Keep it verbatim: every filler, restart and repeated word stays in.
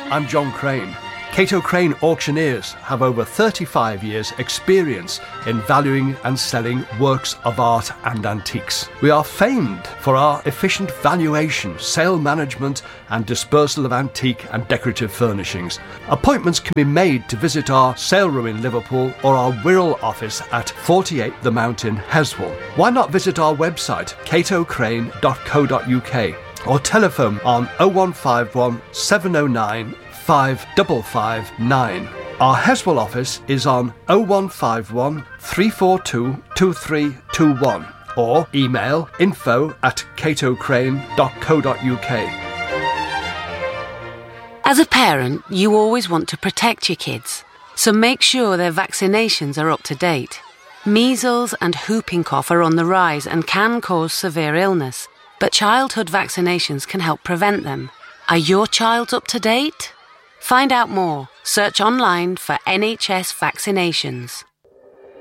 I'm John Crane. Cato Crane Auctioneers have over thirty-five years' experience in valuing and selling works of art and antiques. We are famed for our efficient valuation, sale management and dispersal of antique and decorative furnishings. Appointments can be made to visit our sale room in Liverpool or our Wirral office at forty-eight The Mount in Heswall. Why not visit our website, cato crane dot co dot uk, or telephone on oh one five one, seven oh nine, five five five nine. Our Heswall office is on oh one five one, three four two, two three two one or email info at cato crane dot co dot uk. As a parent, you always want to protect your kids, so make sure their vaccinations are up to date. Measles and whooping cough are on the rise and can cause severe illness, but childhood vaccinations can help prevent them. Are your child's up to date? Find out more. Search online for N H S vaccinations.